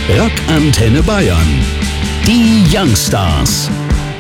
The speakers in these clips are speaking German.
Rockantenne Bayern. Die Youngstars.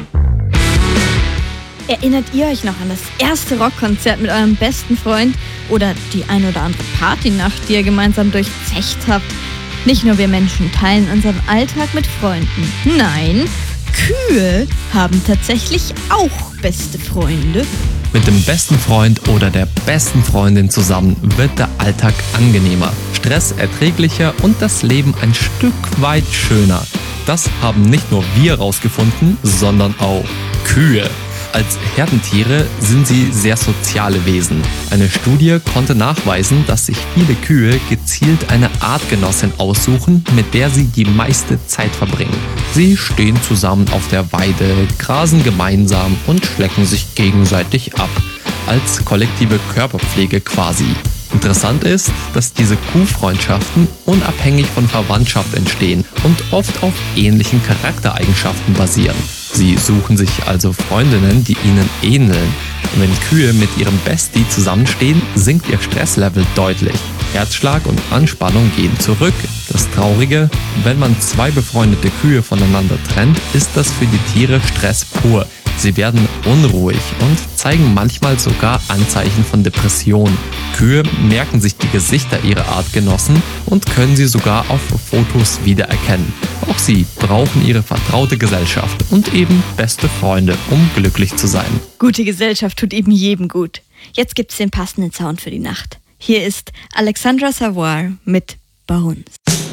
Erinnert ihr euch noch an das erste Rockkonzert mit eurem besten Freund oder die ein oder andere Partynacht, die ihr gemeinsam durchzecht habt? Nicht nur wir Menschen teilen unseren Alltag mit Freunden. Nein, Kühe haben tatsächlich auch beste Freunde. Mit dem besten Freund oder der besten Freundin zusammen wird der Alltag angenehmer, Stress erträglicher und das Leben ein Stück weit schöner. Das haben nicht nur wir rausgefunden, sondern auch Kühe. Als Herdentiere sind sie sehr soziale Wesen. Eine Studie konnte nachweisen, dass sich viele Kühe gezielt eine Artgenossin aussuchen, mit der sie die meiste Zeit verbringen. Sie stehen zusammen auf der Weide, grasen gemeinsam und schlecken sich gegenseitig ab. Als kollektive Körperpflege quasi. Interessant ist, dass diese Kuhfreundschaften unabhängig von Verwandtschaft entstehen und oft auf ähnlichen Charaktereigenschaften basieren. Sie suchen sich also Freundinnen, die ihnen ähneln. Wenn Kühe mit ihrem Bestie zusammenstehen, sinkt ihr Stresslevel deutlich. Herzschlag und Anspannung gehen zurück. Das Traurige, wenn man zwei befreundete Kühe voneinander trennt, ist das für die Tiere Stress pur. Sie werden unruhig und zeigen manchmal sogar Anzeichen von Depression. Kühe merken sich die Gesichter ihrer Artgenossen und können sie sogar auf Fotos wiedererkennen. Auch sie brauchen ihre vertraute Gesellschaft und eben beste Freunde, um glücklich zu sein. Gute Gesellschaft tut eben jedem gut. Jetzt gibt's den passenden Sound für die Nacht. Hier ist Alexandra Savoy mit Bones.